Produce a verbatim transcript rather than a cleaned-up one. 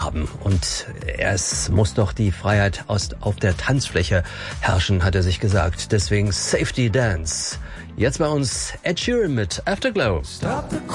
haben. Und es muss doch die Freiheit aus, auf der Tanzfläche herrschen, hat er sich gesagt. Deswegen Safety Dance. Jetzt bei uns Ed Sheeran mit Afterglow. Stop the